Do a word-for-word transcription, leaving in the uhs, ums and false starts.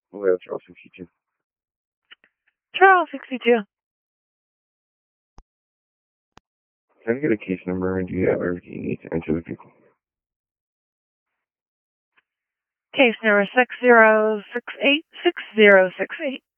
Well, Charles sixty-two. Charles sixty-two. Can I get a case number and do you have everything you need to enter the vehicle? Case number six zero six eight six zero six eight.